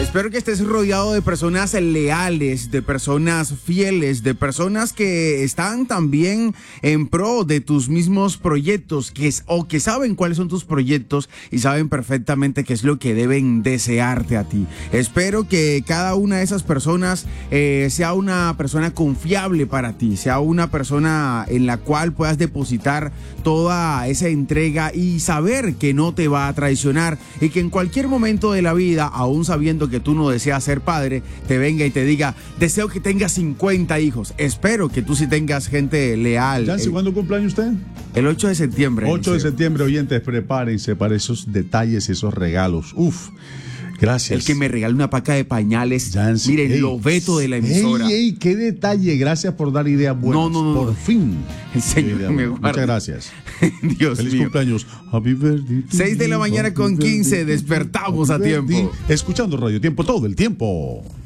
Espero que estés rodeado de personas leales, de personas fieles, de personas que están también en pro de tus mismos proyectos, o que saben cuáles son tus proyectos y saben perfectamente qué es lo que deben desearte a ti. Espero que cada una de esas personas sea una persona confiable para ti, sea una persona en la cual puedas depositar toda esa entrega y saber que no te va a traicionar, y que en cualquier momento de la vida, aún sabiendo que tú no deseas ser padre, te venga y te diga: deseo que tengas 50 hijos. Espero que tú sí tengas gente leal. Yancy, ¿cuándo cumpleaños usted? El 8 de septiembre. 8 de septiembre, oyentes, prepárense para esos detalles y esos regalos. Uf, gracias. El que me regale una paca de pañales. Yancy, Miren, lo veto de la emisora. Ey, qué detalle. Gracias por dar ideas buenas. No. Por fin. El Señor me guarde. Muchas gracias. Dios Feliz mío. cumpleaños. Happy birthday. 6 de la mañana con 15. Despertamos a tiempo. Escuchando Radio Tiempo todo el tiempo.